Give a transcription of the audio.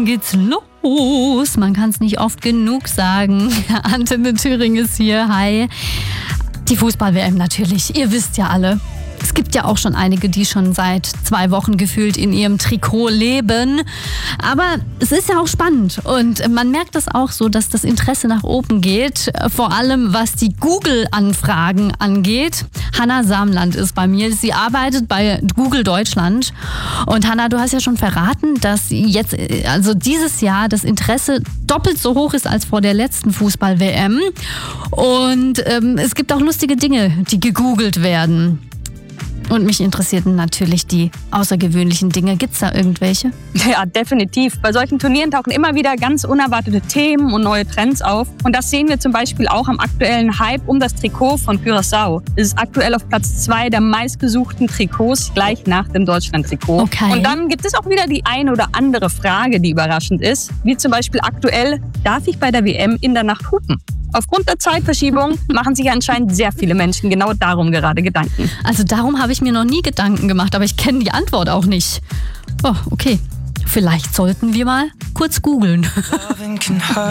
geht's los. Man kann es nicht oft genug sagen. Antenne Thüringen ist hier. Hi. Die Fußball-WM natürlich. Ihr wisst ja alle. Es gibt ja auch schon einige, die schon seit 2 Wochen gefühlt in ihrem Trikot leben. Aber es ist ja auch spannend und man merkt das auch so, dass das Interesse nach oben geht. Vor allem was die Google-Anfragen angeht. Hanna Samland ist bei mir. Sie arbeitet bei Google Deutschland. Und Hanna, du hast ja schon verraten, dass jetzt, also dieses Jahr, das Interesse doppelt so hoch ist als vor der letzten Fußball-WM. Und es gibt auch lustige Dinge, die gegoogelt werden. Und mich interessierten natürlich die außergewöhnlichen Dinge. Gibt's da irgendwelche? Ja, definitiv. Bei solchen Turnieren tauchen immer wieder ganz unerwartete Themen und neue Trends auf. Und das sehen wir zum Beispiel auch am aktuellen Hype um das Trikot von Curaçao. Es ist aktuell auf Platz 2 der meistgesuchten Trikots, gleich nach dem Deutschland-Trikot. Okay. Und dann gibt es auch wieder die eine oder andere Frage, die überraschend ist. Wie zum Beispiel aktuell, darf ich bei der WM in der Nacht hupen? Aufgrund der Zeitverschiebung machen sich anscheinend sehr viele Menschen genau darum gerade Gedanken. Also darum habe ich mir noch nie Gedanken gemacht, aber ich kenne die Antwort auch nicht. Oh, okay. Vielleicht sollten wir mal kurz googeln.